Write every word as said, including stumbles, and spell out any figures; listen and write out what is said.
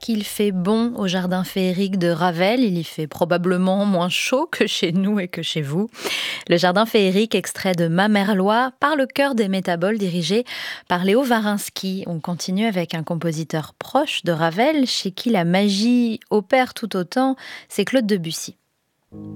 qu'il fait bon au jardin féerique de Ravel. Il y fait probablement moins chaud que chez nous et que chez vous. Le jardin féerique, extrait de Ma Merlois, par le chœur des Métaboles, dirigé par Léo Varinsky. On continue avec un compositeur proche de Ravel, chez qui la magie opère tout autant, c'est Claude Debussy.